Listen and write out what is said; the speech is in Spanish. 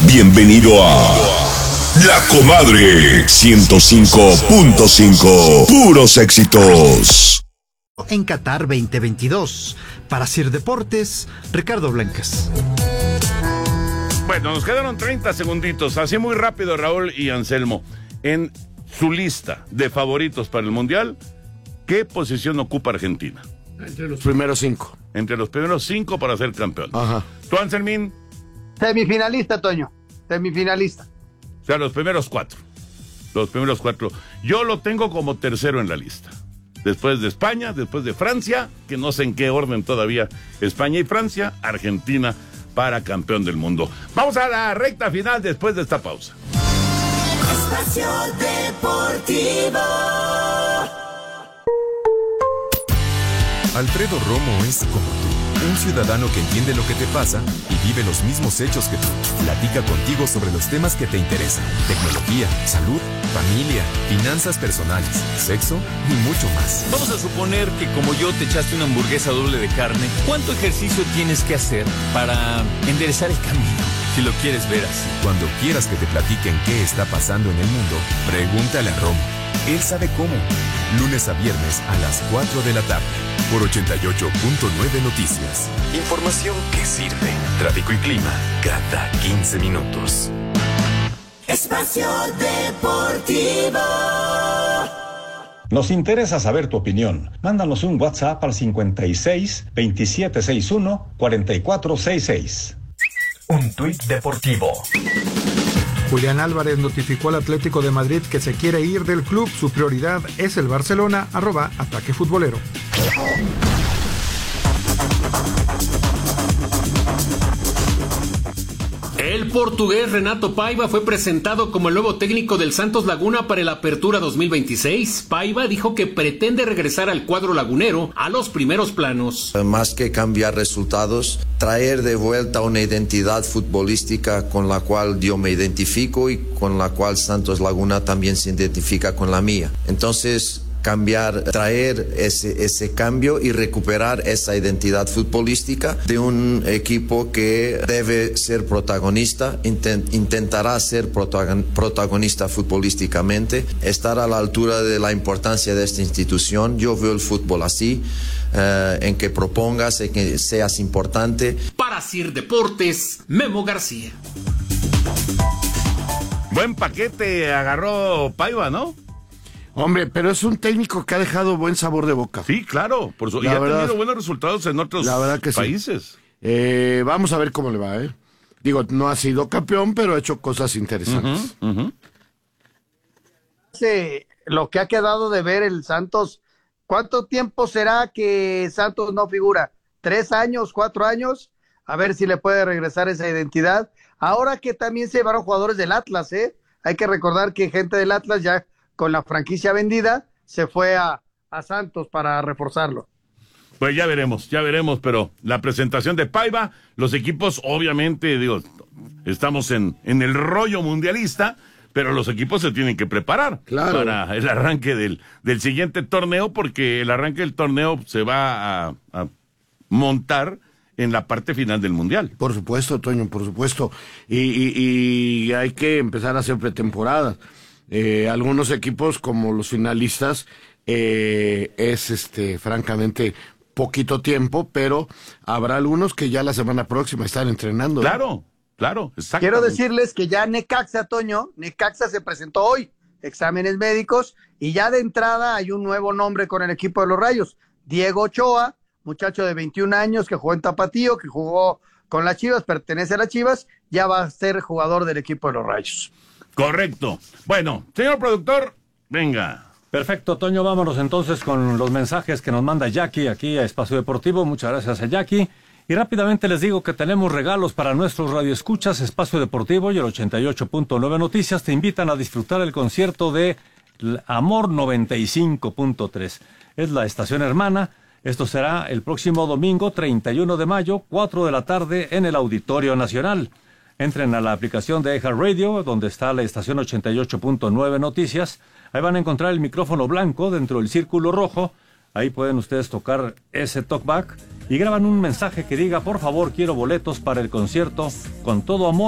Bienvenido a La Comadre 105.5. Puros éxitos. En Qatar 2022. Para Sir Deportes, Ricardo Blancas. Bueno, nos quedaron 30 segunditos, así muy rápido, Raúl y Anselmo. En su lista de favoritos para el Mundial, ¿qué posición ocupa Argentina? Entre los primeros 5. Entre los primeros 5 para ser campeón. Ajá. ¿Tú, Anselmín? Semifinalista, Toño. Semifinalista. O sea, los primeros 4. Los primeros 4. Yo lo tengo como tercero en la lista. Después de España, después de Francia, que no sé en qué orden todavía, España y Francia, Argentina para campeón del mundo. Vamos a la recta final después de esta pausa. Espacio Deportivo. Alfredo Romo es como tú, un ciudadano que entiende lo que te pasa y vive los mismos hechos que tú. Platica contigo sobre los temas que te interesan: tecnología, salud, familia, finanzas personales, sexo y mucho más. Vamos a suponer que como yo te echaste una hamburguesa doble de carne. ¿Cuánto ejercicio tienes que hacer para enderezar el camino? Si lo quieres ver así. Cuando quieras que te platiquen qué está pasando en el mundo, pregúntale a Romo. Él sabe cómo. Lunes a viernes a las 4 de la tarde. Por 88.9 Noticias. Información que sirve. Tráfico y clima cada 15 minutos. Espacio Deportivo. Nos interesa saber tu opinión. Mándanos un WhatsApp al 56 2761 4466. Un tuit deportivo. Julián Álvarez notificó al Atlético de Madrid que se quiere ir del club. Su prioridad es el Barcelona. @Ataque Futbolero. El portugués Renato Paiva fue presentado como el nuevo técnico del Santos Laguna para el Apertura 2026. Paiva dijo que pretende regresar al cuadro lagunero a los primeros planos. Más que cambiar resultados, traer de vuelta una identidad futbolística con la cual yo me identifico y con la cual Santos Laguna también se identifica con la mía. Entonces, cambiar, traer ese cambio y recuperar esa identidad futbolística de un equipo que debe ser protagonista, intentará ser protagonista futbolísticamente, estar a la altura de la importancia de esta institución. Yo veo el fútbol así, en que propongas, en que seas importante. Para Sir Deportes, Memo García. Buen paquete agarró Paiva, ¿no? Hombre, pero es un técnico que ha dejado buen sabor de boca. Sí, claro, por y ha tenido buenos resultados en otros países. Sí. Vamos a ver cómo le va, ¿eh? Digo, no ha sido campeón, pero ha hecho cosas interesantes. Lo que ha quedado de ver el Santos, ¿cuánto tiempo será que Santos no figura? ¿3 años, 4 años? A ver si le puede regresar esa identidad. Ahora que también se llevaron jugadores del Atlas, ¿eh? Hay que recordar que gente del Atlas ya con la franquicia vendida, se fue a Santos para reforzarlo. Pues ya veremos, pero la presentación de Paiva, los equipos, obviamente, estamos en el rollo mundialista, pero los equipos se tienen que preparar para el arranque del siguiente torneo, porque el arranque del torneo se va a montar en la parte final del Mundial. Por supuesto, Toño, por supuesto. Y hay que empezar a hacer pretemporadas. Algunos equipos como los finalistas es francamente poquito tiempo, pero habrá algunos que ya la semana próxima están entrenando. Claro, exacto. Quiero decirles que ya Necaxa, Toño, Necaxa se presentó hoy, exámenes médicos, y ya de entrada hay un nuevo nombre con el equipo de los Rayos, Diego Ochoa, muchacho de 21 años que jugó en Tapatío, que jugó con las Chivas, pertenece a las Chivas, ya va a ser jugador del equipo de los Rayos. Correcto. Bueno, señor productor, venga. Perfecto, Toño, vámonos entonces con los mensajes que nos manda Jackie aquí a Espacio Deportivo. Muchas gracias a Jackie. Y rápidamente les digo que tenemos regalos para nuestros radioescuchas. Espacio Deportivo y el 88.9 Noticias te invitan a disfrutar el concierto de Amor 95.3. Es la estación hermana. Esto será el próximo domingo 31 de mayo, 4 de la tarde en el Auditorio Nacional. Entren a la aplicación de iHeartRadio, donde está la estación 88.9 Noticias. Ahí van a encontrar el micrófono blanco dentro del círculo rojo. Ahí pueden ustedes tocar ese talkback y graban un mensaje que diga: por favor, quiero boletos para el concierto Con Todo Amor.